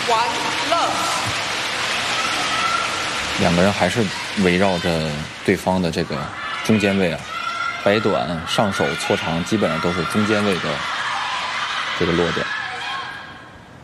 完了。 两个人还是围绕着对方的这个中间位啊，摆短、上手、搓长，基本上都是中间位的这个落点。